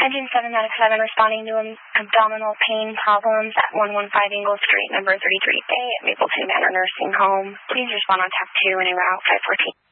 927 out of 7 responding to abdominal pain problems at 115 Ingle Street, number 33A at Mapleton Manor Nursing Home. Please respond on tap 2 and en route 514.